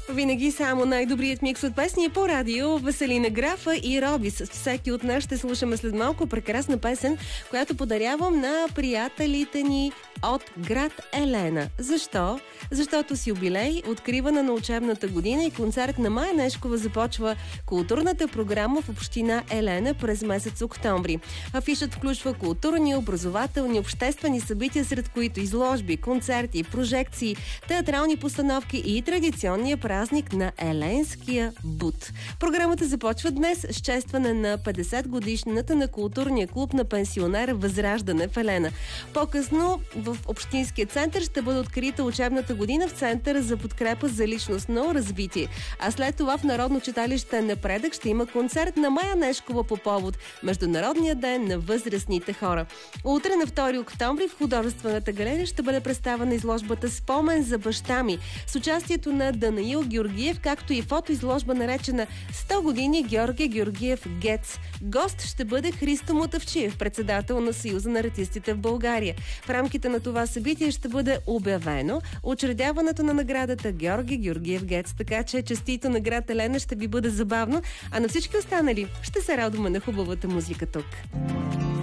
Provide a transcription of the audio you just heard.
Винаги само най-добрият микс от песни по радио. Веселина Графа и Робис. Всеки от нас ще слушаме след малко прекрасна песен, която подарявам на приятелите ни от град Елена. Защо? Защото с юбилей, откриване на учебната година и концерт на Мая Нешкова започва културната програма в община Елена през месец октомври. Афишът включва културни, образователни, обществени събития, сред които изложби, концерти, прожекции, театрални постановки и традиционния празник на Еленския бут. Програмата започва днес с честване на 50 годишнината на културния клуб на пенсионера Възраждане в Елена. По-късно в Общинския център ще бъде открита учебната година в Центъра за подкрепа за личностно развитие. А след това в Народно читалище Напредък ще има концерт на Мая Нешкова по повод Международния ден на възрастните хора. Утре на 2 октомври в художествената галерия ще бъде представена изложбата "Спомен за баща ми" с участието на Данаил Георгиев, както и фотоизложба наречена "100 години Георги Георгиев Гец". Гост ще бъде Христо Мотавчиев, председател на Съюза на артистите в България. В рамките на това събитие ще бъде обявено учредяването на наградата Георги Георгиев Гец. Така че честито на град Елена, ще ви бъде забавно, а на всички останали ще се радваме на хубавата музика тук.